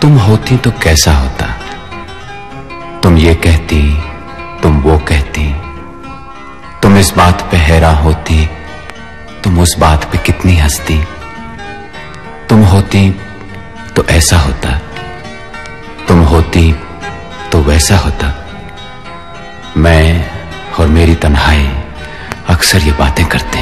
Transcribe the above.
तुम होती तो कैसा होता, तुम ये कहती, तुम वो कहती, तुम इस बात पे हैरान होती, तुम उस बात पे कितनी हंसती। तुम होती तो ऐसा होता, तुम होती तो वैसा होता। मैं और मेरी तन्हाई अक्सर ये बातें करते हैं।